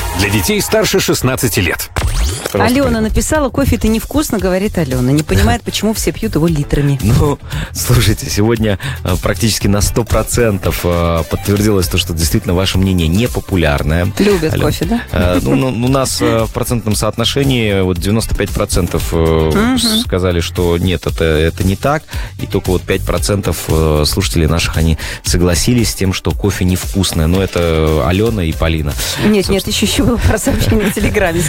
Для детей старше 16 лет. Алена написала: кофе-то невкусно, говорит Алена. Не понимает, почему все пьют его литрами. Ну, слушайте, сегодня практически на 100% подтвердилось то, что действительно ваше мнение непопулярное. Любят Алена, кофе, да? У нас в процентном соотношении вот 95% сказали, что нет, это не так. И только вот 5% слушателей наших, они согласились с тем, что кофе невкусное. Но это Алена и Полина. Нет, еще было про сообщение в Телеграме.